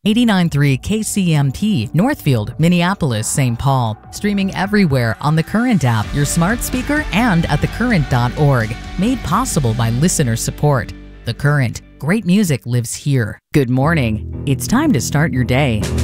89.3 KCMT, Northfield, Minneapolis, St. Paul. Streaming everywhere on the Current app, your smart speaker, and at thecurrent.org. Made possible by listener support. The Current. Great music lives here. Good morning. It's time to start your day.